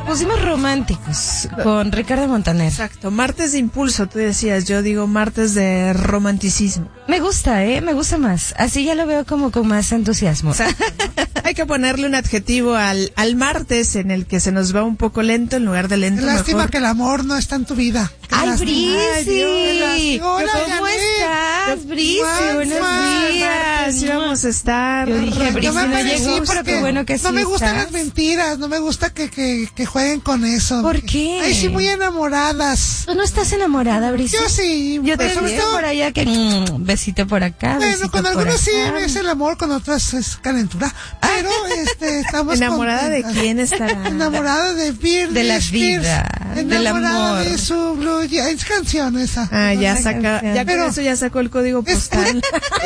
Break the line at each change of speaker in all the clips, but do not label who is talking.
pusimos románticos con Ricardo Montaner.
Exacto, martes de impulso, tú decías, yo digo martes de romanticismo.
Me gusta, me gusta más. Así ya lo veo como con más entusiasmo.
Exacto, ¿no? Hay que ponerle un adjetivo al martes en el que se nos va un poco lento en lugar de lento.
Lástima
mejor.
que el amor no está en tu vida.
¡Ay, Brisi!
Hola,
¿Cómo
Janet.
estás, Brisi? Buenos días.
Sí vamos a estar.
Yo dije, Brisi
No me
no
parece
llegó, pero
porque
qué bueno que sí
no me gustan
estás.
las mentiras, no me gusta que jueguen con eso.
¿Por qué?
Ay, sí, muy enamoradas.
¿Tú no estás enamorada, Brisi?
Yo sí.
Yo te
sobre
vi
todo-
por allá que besito por acá,
Bueno,
besito
con
por
algunos sí
acá.
es el amor, con otras es calentura. Pero estamos
¿Enamorada de
contentas.
quién estará?
Enamorada de Britney
De la
Spears.
vida, del
Enamorada
amor.
de su Blue es canción esa.
Ah, ya
Una
saca,
canción.
ya
Pero-
con eso ya sacó el código postal.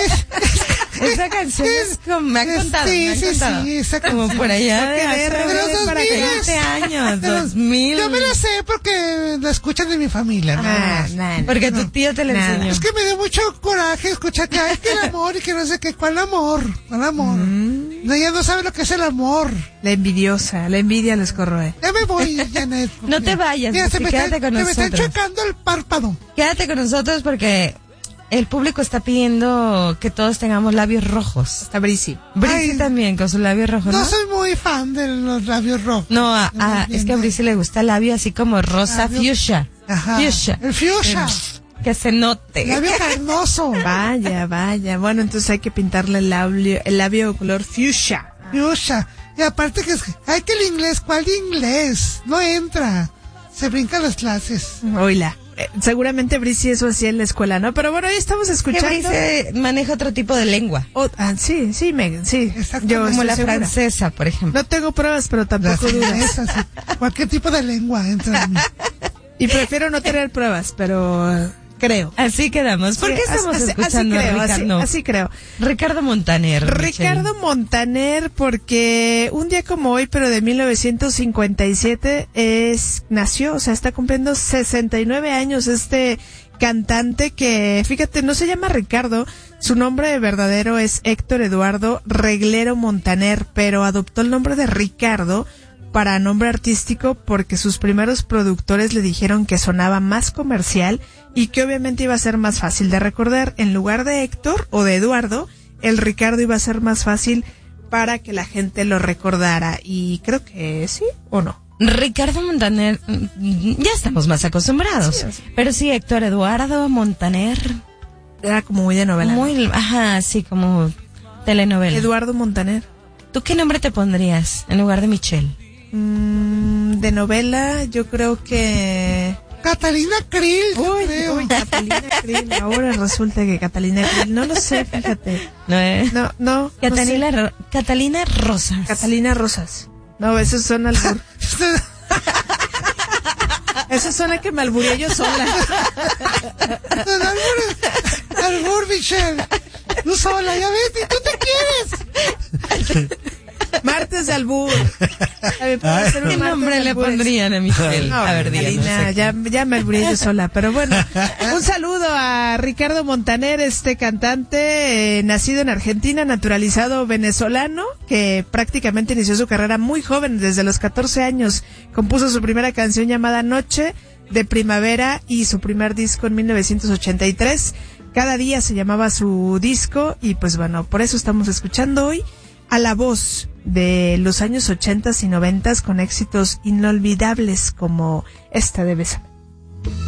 Esa canción es como, me han contado,
sí,
me han
sí,
contado.
sí, esa
Como
canción.
por allá de
Porque
hace
de los
para
2000.
20 años,
De los-
2000.
Yo me la sé porque la escuchan de mi familia. ¿no?
Porque tu tío te la
Nada.
enseñó.
Es que me dio mucho coraje escuchar que hay que el amor y que no sé qué. ¿Cuál amor? ¿Cuál amor? No, ella no sabe lo que es el amor.
La envidiosa, la envidia les corroe.
Ya me voy, Janet.
No te vayas,
Mira,
Lucy, quédate con
se me está
nosotros.
chocando el párpado.
Quédate con nosotros porque el público está pidiendo que todos tengamos labios rojos.
Está Brisi.
Brisi
Ay.
también con su labio rojo, ¿no?
No soy muy fan de los labios rojos.
No,
Muy
es que a
bien.
Brisi le gusta el labio así como rosa,
Labio-
fuchsia.
Ajá.
Fuchsia.
El fuchsia.
Que se note.
Labio carnoso.
Vaya, vaya. Bueno, entonces hay que pintarle el labio color fuchsia.
Fuchsia. Y aparte que hay que el inglés, ¿cuál inglés? No entra. Se brincan las clases.
Oíla. Seguramente Brisi eso hacía en la escuela, ¿no? Pero bueno, hoy estamos
Que
escuchando.
Brisi maneja otro tipo de lengua.
Sí, sí, Megan, sí.
Exacto.
Yo
Como
estoy
la
segura.
francesa, por ejemplo.
No tengo pruebas, pero tampoco dudas.
Esas, sí. Cualquier tipo de lengua entra en mí.
Y prefiero no tener pruebas, pero creo.
Así quedamos. ¿Por qué estamos escuchando
así creo,
a Ricardo?
así creo.
Ricardo Montaner.
Ricardo Montaner, porque un día como hoy, pero de 1957, nació, o sea, está cumpliendo 69 años este cantante que, fíjate, no se llama Ricardo, su nombre verdadero es Héctor Eduardo Reglero Montaner, pero adoptó el nombre de Ricardo para nombre artístico porque sus primeros productores le dijeron que sonaba más comercial y que obviamente iba a ser más fácil de recordar. En lugar de Héctor o de Eduardo, el Ricardo iba a ser más fácil para que la gente lo recordara. Y creo que sí o no.
Ricardo Montaner, ya estamos más acostumbrados.
Sí, o sea.
Pero sí, Héctor Eduardo Montaner.
Era como muy de novela. ¿no?
Muy, ajá, sí, como telenovela.
Eduardo Montaner.
¿Tú qué nombre te pondrías en lugar de Michelle?
De novela, yo creo que...
Catalina Krill, yo creo.
Uy, Catalina Krill. Ahora resulta que Catalina Krill. No lo sé, fíjate.
No,
No.
Catalina,
no sé.
Catalina Rosas.
Catalina Rosas. No, eso suena albur. Eso suena que me alburé yo sola.
Albur, Michelle. Tú sola, ya ves, y tú te quieres.
Martes de albur. A ver, ¿puedo hacer un
¿Qué
martes
nombre
de
le
albures?
pondrían a Michelle?
No,
a ver, díganos.
Catalina, ya me alburé yo sola, pero bueno. Un saludo a Ricardo Montaner, este cantante nacido en Argentina, naturalizado venezolano, que prácticamente inició su carrera muy joven, desde los 14 años. Compuso su primera canción llamada Noche de Primavera y su primer disco en 1983. Cada día se llamaba su disco y pues bueno, por eso estamos escuchando hoy a la voz de los años 80 y 90 con éxitos inolvidables como esta de Bésame.